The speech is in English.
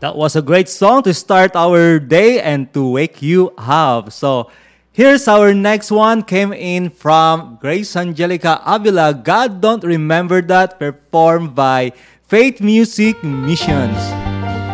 That was a great song to start our day and to wake you up. So here's our next one. Came in from Grace Angelica Avila. God Don't Remember That, performed by Faith Music Missions.